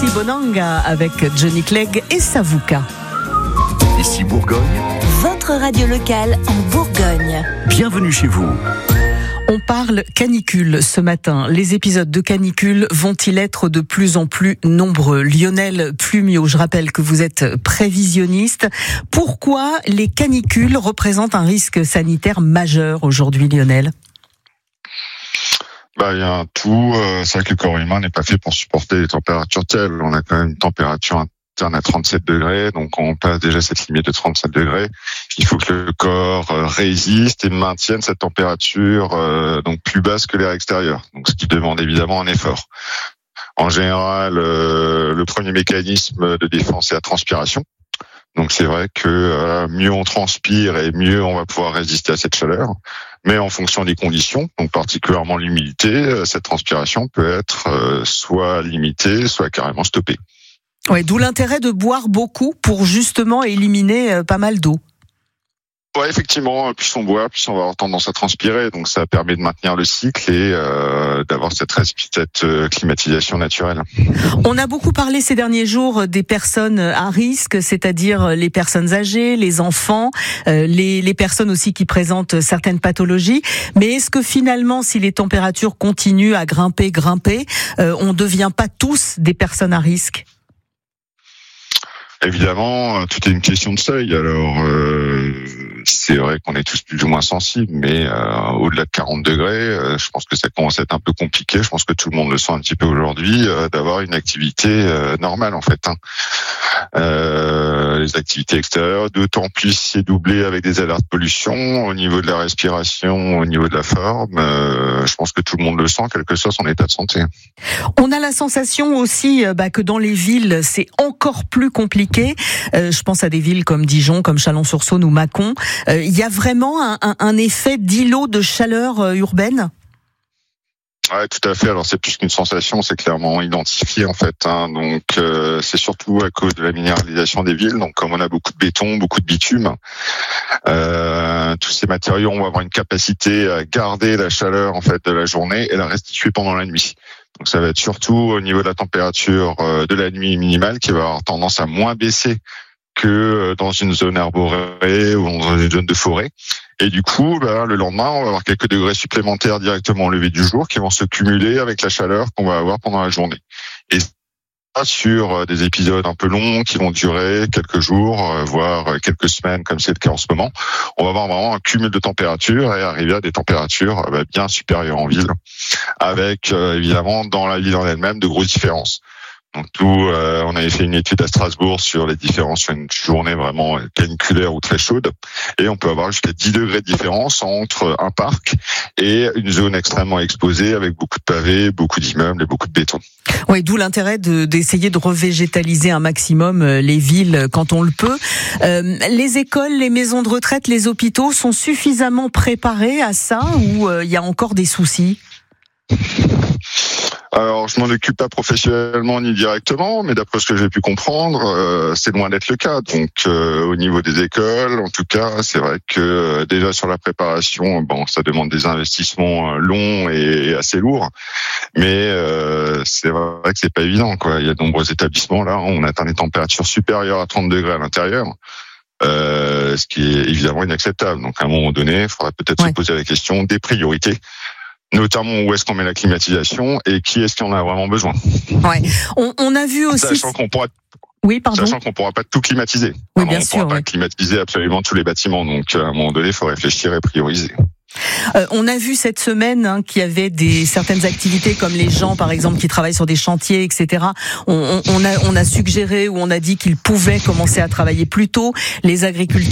Voici Bonanga avec Johnny Clegg et Savuka. Ici Bourgogne, votre radio locale en Bourgogne. bienvenue chez vous. On parle canicule ce matin. Les épisodes de canicule vont-ils être de plus en plus nombreux? Lionel Plumiot, je rappelle que vous êtes prévisionniste. Pourquoi les canicules représentent un risque sanitaire majeur aujourd'hui, Lionel? Il y a un tout. C'est vrai que le corps humain n'est pas fait pour supporter les températures telles. On a quand même une température interne à 37 degrés, donc on passe déjà cette limite de 37 degrés. Il faut que le corps résiste et maintienne cette température donc plus basse que l'air extérieur. Donc ce qui demande évidemment un effort. En général, le premier mécanisme de défense est la transpiration. Donc c'est vrai que mieux on transpire et mieux on va pouvoir résister à cette chaleur. Mais en fonction des conditions, donc particulièrement l'humidité, cette transpiration peut être soit limitée, soit carrément stoppée. Ouais, d'où l'intérêt de boire beaucoup pour justement éliminer pas mal d'eau. Ouais, effectivement, plus on boit, plus on va avoir tendance à transpirer, donc ça permet de maintenir le cycle et d'avoir cette climatisation naturelle. On a beaucoup parlé ces derniers jours des personnes à risque, c'est-à-dire les personnes âgées, les enfants, les personnes aussi qui présentent certaines pathologies. Mais est-ce que finalement, si les températures continuent à grimper, on ne devient pas tous des personnes à risque ? Évidemment, tout est une question de seuil. Alors, c'est vrai qu'on est tous plus ou moins sensibles, mais au-delà de 40 degrés, je pense que ça commence à être un peu compliqué. Je pense que tout le monde le sent un petit peu aujourd'hui, d'avoir une activité normale en fait. Les activités extérieures, d'autant plus c'est doublé avec des alertes pollution au niveau de la respiration, au niveau de la forme. Je pense que tout le monde le sent, quel que soit son état de santé. On a la sensation aussi que dans les villes, c'est encore plus compliqué. Je pense à des villes comme Dijon, comme Chalon-sur-Saône ou Mâcon. Il y a vraiment un effet d'îlot de chaleur urbaine ? Ouais, tout à fait. Alors c'est plus qu'une sensation, c'est clairement identifié en fait. Donc c'est surtout à cause de la minéralisation des villes. Donc comme on a beaucoup de béton, beaucoup de bitume, tous ces matériaux, on va avoir une capacité à garder la chaleur en fait de la journée et la restituer pendant la nuit. Donc ça va être surtout au niveau de la température de la nuit minimale qui va avoir tendance à moins baisser que dans une zone arborée ou dans une zone de forêt. Et du coup, le lendemain, on va avoir quelques degrés supplémentaires directement au lever du jour qui vont se cumuler avec la chaleur qu'on va avoir pendant la journée. Et sur des épisodes un peu longs qui vont durer quelques jours, voire quelques semaines, comme c'est le cas en ce moment, on va avoir vraiment un cumul de températures et arriver à des températures bien supérieures en ville, avec évidemment dans la ville en elle-même de grosses différences. Donc on avait fait une étude à Strasbourg sur les différences sur une journée vraiment caniculaire ou très chaude, et on peut avoir jusqu'à 10 degrés de différence entre un parc et une zone extrêmement exposée avec beaucoup de pavés, beaucoup d'immeubles et beaucoup de béton. Oui, d'où l'intérêt d'essayer de revégétaliser un maximum les villes quand on le peut. Les écoles, les maisons de retraite, les hôpitaux sont suffisamment préparés à ça ou il y a encore des soucis ? Alors, je m'en occupe pas professionnellement ni directement, mais d'après ce que j'ai pu comprendre, c'est loin d'être le cas. Donc, au niveau des écoles, en tout cas, c'est vrai que déjà sur la préparation, ça demande des investissements longs et assez lourds. Mais c'est vrai que c'est pas évident, quoi. Il y a de nombreux établissements là, on atteint des températures supérieures à 30 degrés à l'intérieur. Ce qui est évidemment inacceptable. Donc, à un moment donné, il faudra peut-être se poser la question des priorités. Notamment où est-ce qu'on met la climatisation et qui est-ce qui en a vraiment besoin. Ouais. On a vu aussi. Sachant qu'on pourra pas tout climatiser. Oui, bien sûr. On pourra pas climatiser absolument tous les bâtiments. Donc, à un moment donné, il faut réfléchir et prioriser. On a vu cette semaine qu'il y avait certaines activités comme les gens, par exemple, qui travaillent sur des chantiers, etc. On a suggéré ou on a dit qu'ils pouvaient commencer à travailler plus tôt. Les agriculteurs